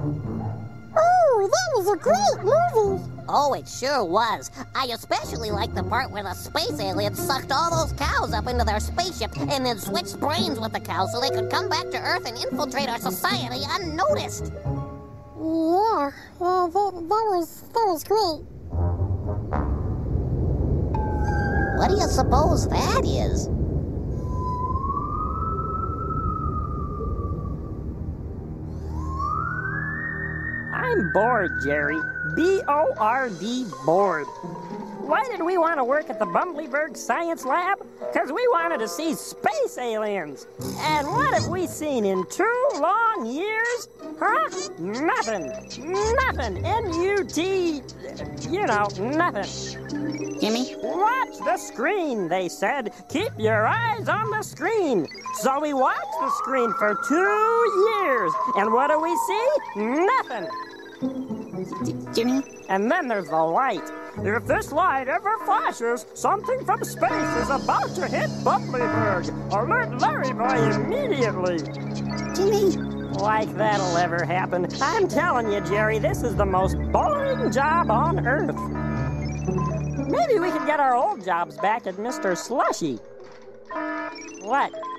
Oh, that was a great movie. Oh, it sure was. I especially liked the part where the space aliens sucked all those cows up into their spaceship and then switched brains with the cows so they could come back to Earth and infiltrate our society unnoticed. Yeah, that was great. What do you suppose that is? I'm bored, Jerry. B-O-R-D, bored. Why did we want to work at the Bumbleberg Science Lab? Because we wanted to see space aliens. And what have we seen in 2 long years? Huh? Nothing. Nothing. N-U-T, you know, nothing. Jimmy? Watch the screen, they said. Keep your eyes on the screen. So we watched the screen for 2 years. And what do we see? Nothing. Jimmy? And then there's the light. If this light ever flashes, something from space is about to hit Bumbleberg. Alert Larry Boy immediately. Jimmy? Like that'll ever happen. I'm telling you, Jerry, this is the most boring job on Earth. Maybe we could get our old jobs back at Mr. Slushy. What?